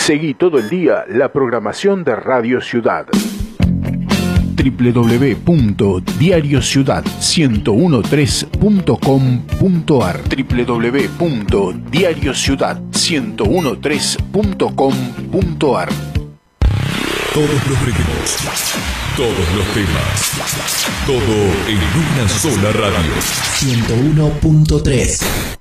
Seguí todo el día la programación de Radio Ciudad. www.diariociudad1013.com.ar www.diariociudad1013.com.ar Todos los ritmos, todos los temas, todo en una sola radio. 101.3